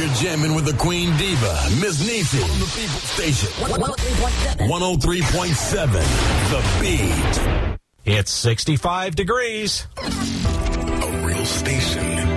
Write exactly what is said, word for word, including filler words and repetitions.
You're jamming with the Queen Diva, Miss Niecy, on the People Station. one oh three point seven, The Beat. It's sixty-five degrees. A real station.